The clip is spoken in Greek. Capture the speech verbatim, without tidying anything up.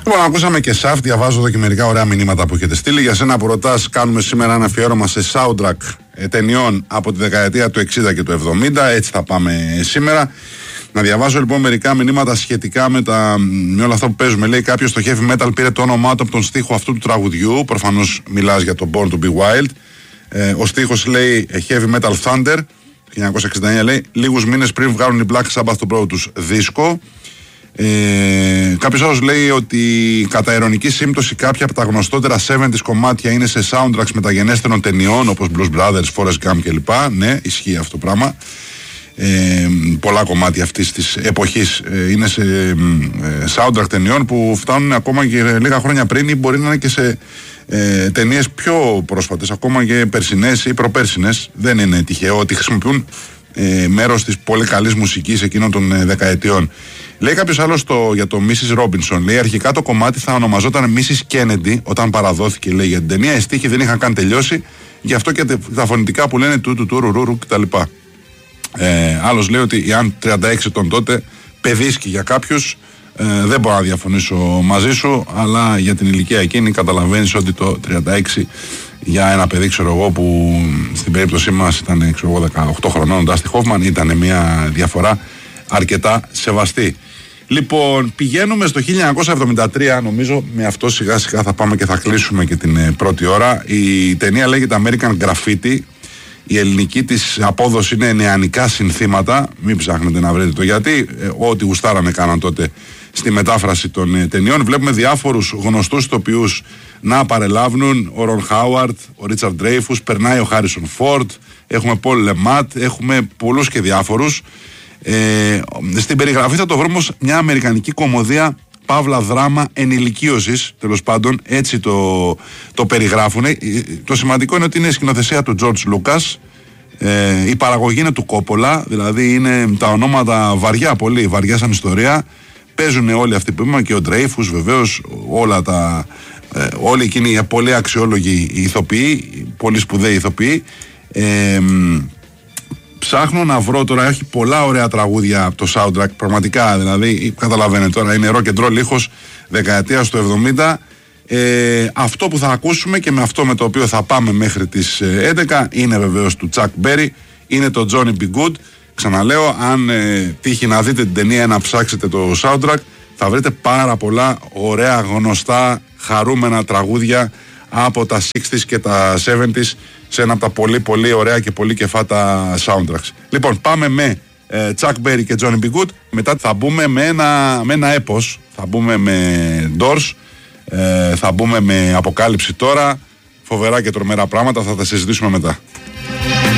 Λοιπόν, ακούσαμε και Σαφ, διαβάζω εδώ και μερικά ωραία μηνύματα που έχετε στείλει. Για σένα που ρωτάς, κάνουμε σήμερα ένα αφιέρωμα σε soundtrack ε, ταινιών από τη δεκαετία του εξήντα και του εβδομήντα. Έτσι θα πάμε σήμερα. Να διαβάζω λοιπόν μερικά μηνύματα σχετικά με, τα, με όλα αυτά που παίζουμε. Λέει κάποιος στο heavy metal πήρε το όνομά του από τον στίχο αυτού του τραγουδιού. Προφανώς μιλάς για το Born to be Wild. Ε, ο στίχος λέει Heavy Metal Thunder. Το χίλια εννιακόσια εξήντα εννιά λέει λίγους μήνες πριν βγάλουν οι Black Sabbath το πρώτο τους δίσκο. Ε, κάποιος άλλος λέει ότι κατά ειρωνική σύμπτωση κάποια από τα γνωστότερα εβδομήντα κομμάτια είναι σε soundtracks μεταγενέστερων ταινιών όπως Blues Brothers, Forrest Gump κλπ. Ναι, ισχύει αυτό το πράγμα. Ε, πολλά κομμάτια αυτής της εποχής ε, είναι σε ε, soundtrack ταινιών που φτάνουν ακόμα και λίγα χρόνια πριν ή μπορεί να είναι και σε ε, ταινίες πιο πρόσφατες, ακόμα και περσινές ή προπέρσινες. Δεν είναι τυχαίο ότι χρησιμοποιούν ε, μέρος της πολύ καλής μουσικής εκείνων των ε, δεκαετιών. Λέει κάποιος άλλος το, για το μίσις Robinson, λέει αρχικά το κομμάτι θα ονομαζόταν μίσις Kennedy όταν παραδόθηκε, λέει, για την ταινία. Οι στίχοι δεν είχαν καν τελειώσει, γι' αυτό και τα φωνητικά που λένε του του του ρουρουρου κτλ. Ε, άλλος λέει ότι αν τριάντα έξι ετών τότε παιδίσκει για κάποιους, ε, δεν μπορώ να διαφωνήσω μαζί σου, αλλά για την ηλικία εκείνη καταλαβαίνεις ότι το τριάντα έξι για ένα παιδί, ξέρω εγώ, που στην περίπτωσή μας ήταν, ξέρω εγώ, δεκαοκτώ χρονών, ο Ντάστι Χόφμαν, ήταν μια διαφορά αρκετά σεβαστή. Λοιπόν, πηγαίνουμε στο χίλια εννιακόσια εβδομήντα τρία, νομίζω με αυτό σιγά σιγά θα πάμε και θα κλείσουμε και την ε, πρώτη ώρα. Η ταινία λέγεται American Graffiti. Η ελληνική της απόδοση είναι νεανικά συνθήματα. Μην ψάχνετε να βρείτε το γιατί. Ε, ό,τι γουστάρανε κάναν τότε στη μετάφραση των ε, ταινιών. Βλέπουμε διάφορους γνωστούς ηθοποιούς να παρελάβουν. Ο Ρον Χάουαρτ, ο Ρίτσαρντ Ντρέιφους, περνάει ο Χάρισον Φόρντ, έχουμε Πολ Λεμάτ, έχουμε πολλούς και διάφορους. Ε, στην περιγραφή θα το βρούμε ως μια αμερικανική κομμωδία, παύλα δράμα ενηλικίωσης, τέλος πάντων, έτσι το, το περιγράφουν. Το σημαντικό είναι ότι είναι η σκηνοθεσία του George Lucas, ε, η παραγωγή είναι του Κόπολα, δηλαδή είναι τα ονόματα βαριά, πολύ βαριά σαν ιστορία. Παίζουν όλοι αυτοί που είπαμε και ο Ντρέιφους βεβαίως, όλα τα, ε, όλοι εκείνοι πολύ αξιόλογοι ηθοποιοί, πολύ σπουδαίοι ηθοποιοί. Ε, Ψάχνω να βρω τώρα, έχει πολλά ωραία τραγούδια από το soundtrack, πραγματικά, δηλαδή, καταλαβαίνετε τώρα, είναι rock and roll ήχος δεκαετίας του εβδομήντα. Ε, αυτό που θα ακούσουμε και με αυτό με το οποίο θα πάμε μέχρι τις έντεκα είναι βεβαίως του Chuck Berry, είναι το Johnny B. Good. Ξαναλέω, αν ε, τύχει να δείτε την ταινία, να ψάξετε το soundtrack, θα βρείτε πάρα πολλά ωραία, γνωστά, χαρούμενα τραγούδια από τα εξήντα και τα εβδομήντα σε ένα από τα πολύ πολύ ωραία και πολύ κεφάτα soundtracks. Λοιπόν, πάμε με ε, Chuck Berry και Johnny B. Good. Μετά θα μπούμε με ένα, με ένα έπος. Θα μπούμε με Doors, ε, θα μπούμε με Αποκάλυψη τώρα. Φοβερά και τρομερά πράγματα, θα τα συζητήσουμε μετά.